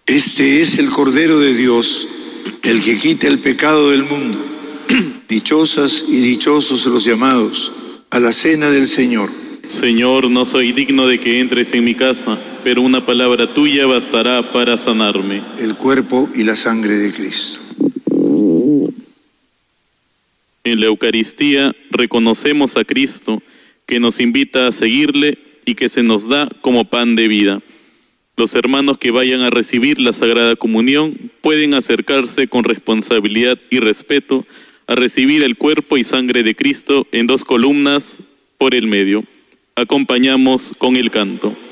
Este es el Cordero de Dios, el que quita el pecado del mundo. Dichosas y dichosos los llamados a la cena del Señor. Señor, no soy digno de que entres en mi casa, pero una palabra tuya bastará para sanarme. El cuerpo y la sangre de Cristo. En la Eucaristía reconocemos a Cristo, que nos invita a seguirle y que se nos da como pan de vida. Los hermanos que vayan a recibir la Sagrada Comunión pueden acercarse con responsabilidad y respeto a recibir el cuerpo y sangre de Cristo en 2 columnas por el medio. Acompañamos con el canto.